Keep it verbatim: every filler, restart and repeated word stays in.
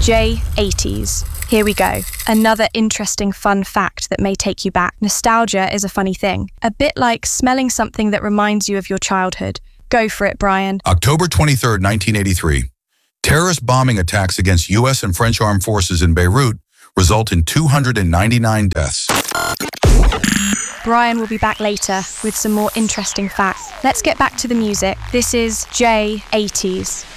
J eighties. Here we go. Another interesting fun fact that may take you back. Nostalgia is a funny thing. A bit like smelling something that reminds you of your childhood. Go for it, Brian. October twenty-third, nineteen eighty-three. Terrorist bombing attacks against U S and French armed forces in Beirut result in two hundred ninety-nine deaths. Brian will be back later with some more interesting facts. Let's get back to the music. This is J eighties.